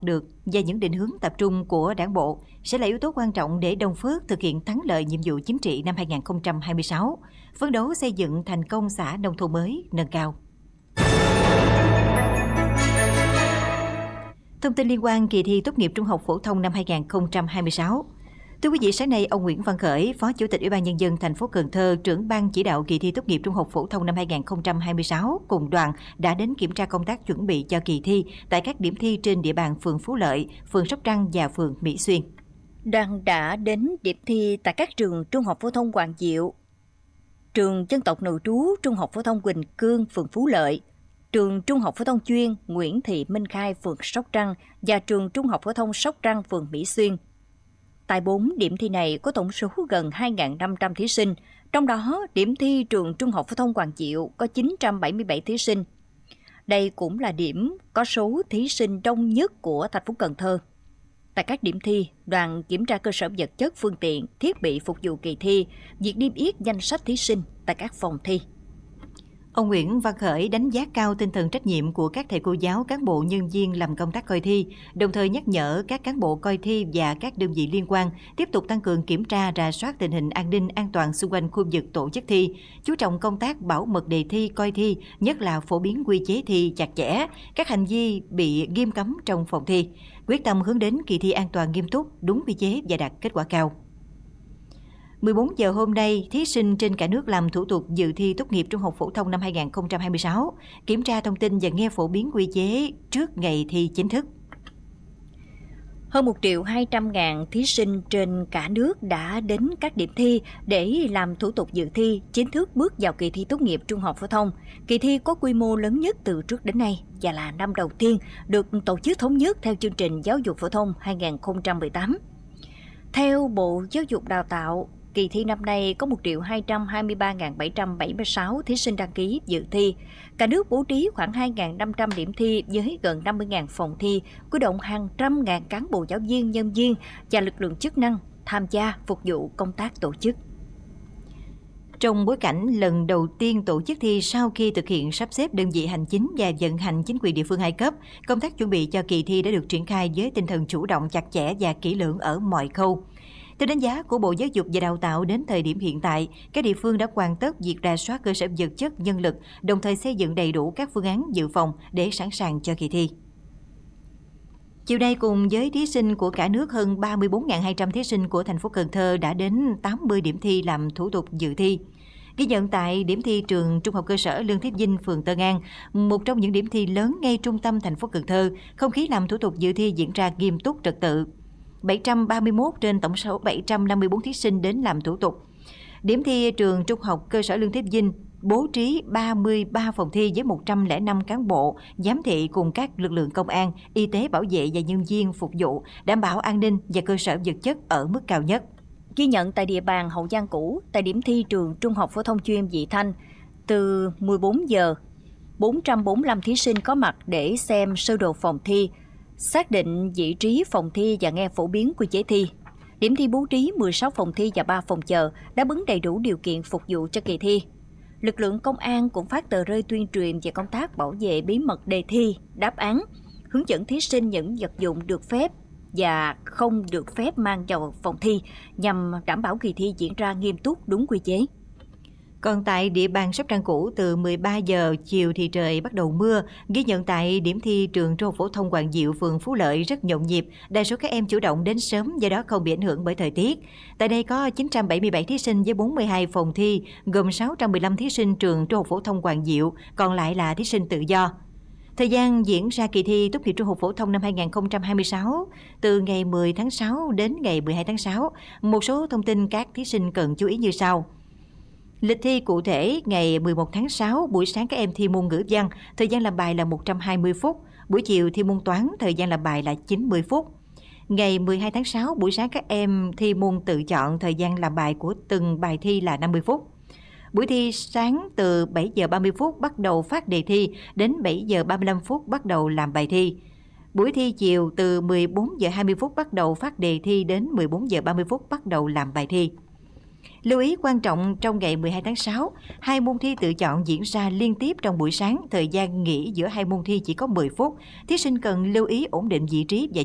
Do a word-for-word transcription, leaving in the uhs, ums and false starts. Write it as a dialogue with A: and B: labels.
A: được và những định hướng tập trung của Đảng bộ sẽ là yếu tố quan trọng để Đông Phước thực hiện thắng lợi nhiệm vụ chính trị năm hai nghìn không trăm hai mươi sáu, phấn đấu xây dựng thành công xã nông thôn mới nâng cao. Thông tin liên quan kỳ thi tốt nghiệp trung học phổ thông năm hai nghìn không trăm hai mươi sáu. Thưa quý vị, sáng nay ông Nguyễn Văn Khởi, Phó Chủ tịch Ủy ban Nhân dân thành phố Cần Thơ, trưởng ban chỉ đạo kỳ thi tốt nghiệp trung học phổ thông năm hai nghìn không trăm hai mươi sáu cùng đoàn đã đến kiểm tra công tác chuẩn bị cho kỳ thi tại các điểm thi trên địa bàn phường Phú Lợi, phường Sóc Trăng và phường Mỹ Xuyên.
B: Đoàn đã đến điểm thi tại các trường trung học phổ thông Hoàng Diệu, trường dân tộc nội trú trung học phổ thông Quỳnh Cương, phường Phú Lợi, trường trung học phổ thông chuyên Nguyễn Thị Minh Khai, phường Sóc Trăng và trường trung học phổ thông Sóc Trăng, phường Mỹ Xuyên. Tại bốn điểm thi này có tổng số gần hai nghìn năm trăm thí sinh, trong đó điểm thi trường trung học phổ thông Hoàng Diệu có chín trăm bảy mươi bảy thí sinh. Đây cũng là điểm có số thí sinh đông nhất của thành phố Cần Thơ. Tại các điểm thi, đoàn kiểm tra cơ sở vật chất, phương tiện, thiết bị phục vụ kỳ thi, việc niêm yết danh sách thí sinh tại các phòng thi.
A: Ông Nguyễn Văn Khởi đánh giá cao tinh thần trách nhiệm của các thầy cô giáo, cán bộ nhân viên làm công tác coi thi, đồng thời nhắc nhở các cán bộ coi thi và các đơn vị liên quan tiếp tục tăng cường kiểm tra, rà soát tình hình an ninh an toàn xung quanh khu vực tổ chức thi, chú trọng công tác bảo mật đề thi, coi thi, nhất là phổ biến quy chế thi chặt chẽ, các hành vi bị nghiêm cấm trong phòng thi, quyết tâm hướng đến kỳ thi an toàn nghiêm túc, đúng quy chế và đạt kết quả cao. mười bốn giờ hôm nay, thí sinh trên cả nước làm thủ tục dự thi tốt nghiệp trung học phổ thông năm hai nghìn không trăm hai mươi sáu, kiểm tra thông tin và nghe phổ biến quy chế trước ngày thi chính thức.
B: Hơn một triệu hai trăm ngàn thí sinh trên cả nước đã đến các điểm thi để làm thủ tục dự thi chính thức bước vào kỳ thi tốt nghiệp trung học phổ thông. Kỳ thi có quy mô lớn nhất từ trước đến nay và là năm đầu tiên được tổ chức thống nhất theo chương trình giáo dục phổ thông hai nghìn không trăm mười tám. Theo Bộ Giáo dục Đào tạo, kỳ thi năm nay có một triệu hai trăm hai mươi ba nghìn bảy trăm bảy mươi sáu thí sinh đăng ký dự thi. Cả nước bố trí khoảng hai nghìn năm trăm điểm thi với gần năm mươi nghìn phòng thi, quy động hàng trăm ngàn cán bộ giáo viên, nhân viên và lực lượng chức năng tham gia phục vụ công tác tổ chức.
A: Trong bối cảnh lần đầu tiên tổ chức thi sau khi thực hiện sắp xếp đơn vị hành chính và vận hành chính quyền địa phương hai cấp, công tác chuẩn bị cho kỳ thi đã được triển khai với tinh thần chủ động, chặt chẽ và kỹ lưỡng ở mọi khâu. Theo đánh giá của Bộ Giáo dục và Đào tạo, đến thời điểm hiện tại, các địa phương đã hoàn tất việc rà soát cơ sở vật chất, nhân lực, đồng thời xây dựng đầy đủ các phương án dự phòng để sẵn sàng cho kỳ thi. Chiều nay, cùng với thí sinh của cả nước, hơn ba mươi bốn nghìn hai trăm thí sinh của thành phố Cần Thơ đã đến tám mươi điểm thi làm thủ tục dự thi. Ghi nhận tại điểm thi trường Trung học cơ sở Lương Thiếp Vinh, phường Tân An, một trong những điểm thi lớn ngay trung tâm thành phố Cần Thơ, không khí làm thủ tục dự thi diễn ra nghiêm túc, trật tự. bảy trăm ba mươi mốt trên tổng số bảy trăm năm mươi tư thí sinh đến làm thủ tục. Điểm thi trường Trung học cơ sở Lương Thiếp Vinh bố trí ba mươi ba phòng thi với một trăm lẻ năm cán bộ, giám thị cùng các lực lượng công an, y tế, bảo vệ và nhân viên phục vụ, đảm bảo an ninh và cơ sở vật chất ở mức cao nhất.
B: Ghi nhận tại địa bàn Hậu Giang cũ, tại điểm thi trường Trung học phổ thông chuyên Vị Thanh, từ mười bốn giờ, bốn trăm bốn mươi lăm thí sinh có mặt để xem sơ đồ phòng thi, xác định vị trí phòng thi và nghe phổ biến quy chế thi. Điểm thi bố trí mười sáu phòng thi và ba phòng chờ, đáp ứng đầy đủ điều kiện phục vụ cho kỳ thi. Lực lượng công an cũng phát tờ rơi tuyên truyền về công tác bảo vệ bí mật đề thi, đáp án, hướng dẫn thí sinh những vật dụng được phép và không được phép mang vào phòng thi nhằm đảm bảo kỳ thi diễn ra nghiêm túc, đúng quy chế.
A: Còn tại địa bàn Sóc Trăng cũ, từ mười ba giờ chiều thì trời bắt đầu mưa. Ghi nhận tại điểm thi trường Trung học phổ thông Hoàng Diệu, phường Phú Lợi rất nhộn nhịp. Đa số các em chủ động đến sớm, do đó không bị ảnh hưởng bởi thời tiết. Tại đây có chín trăm bảy mươi bảy thí sinh với bốn mươi hai phòng thi, gồm sáu trăm mười lăm thí sinh trường Trung học phổ thông Hoàng Diệu, còn lại là thí sinh tự do. Thời gian diễn ra kỳ thi tốt nghiệp trung học phổ thông năm hai nghìn không trăm hai mươi sáu từ ngày mười tháng sáu đến ngày mười hai tháng sáu. Một số thông tin các thí sinh cần chú ý như sau. Lịch thi cụ thể: ngày mười một tháng sáu, buổi sáng các em thi môn ngữ văn, thời gian làm bài là một trăm hai mươi phút. Buổi chiều thi môn toán, thời gian làm bài là chín mươi phút. Ngày mười hai tháng sáu, buổi sáng các em thi môn tự chọn, thời gian làm bài của từng bài thi là năm mươi phút. Buổi thi sáng từ bảy giờ ba mươi phút bắt đầu phát đề thi đến bảy giờ ba mươi lăm phút bắt đầu làm bài thi. Buổi thi chiều từ mười bốn giờ hai mươi phút bắt đầu phát đề thi đến mười bốn giờ ba mươi phút bắt đầu làm bài thi. Lưu ý quan trọng trong ngày mười hai tháng sáu, hai môn thi tự chọn diễn ra liên tiếp trong buổi sáng, thời gian nghỉ giữa hai môn thi chỉ có mười phút. Thí sinh cần lưu ý ổn định vị trí và